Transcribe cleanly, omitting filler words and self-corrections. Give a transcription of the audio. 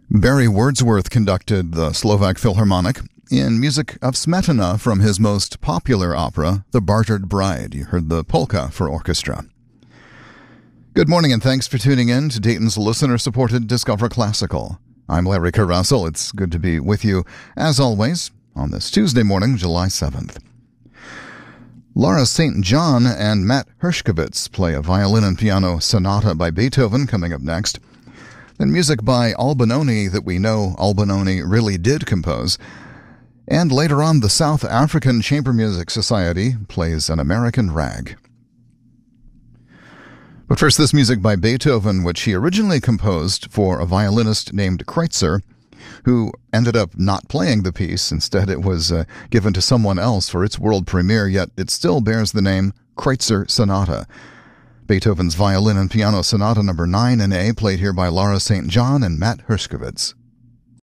Barry Wordsworth conducted the Slovak Philharmonic in music of Smetana from his most popular opera, The Bartered Bride. You heard the polka for orchestra. Good morning and thanks for tuning in to Dayton's listener-supported Discover Classical. I'm Larry Carrassel. It's good to be with you, as always, on this Tuesday morning, July 7th. Laura St. John and Matt Hershkovitz play a violin and piano sonata by Beethoven coming up next. Then music by Albinoni that we know Albinoni really did compose. And later on, the South African Chamber Music Society plays an American rag. But first, this music by Beethoven, which he originally composed for a violinist named Kreutzer, who ended up not playing the piece. Instead, it was given to someone else for its world premiere, yet it still bears the name Kreutzer Sonata. Beethoven's Violin and Piano Sonata No. 9 in A, played here by Laura St. John and Matt Hershkovitz.